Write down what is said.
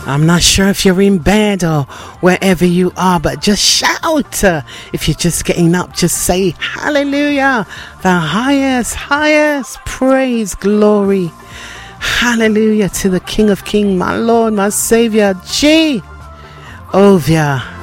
I'm not sure if you're in bed or wherever you are, but just shout. If you're just getting up, just say hallelujah. The highest praise, glory. Hallelujah to the King of Kings, my Lord, my Savior, Jehovah.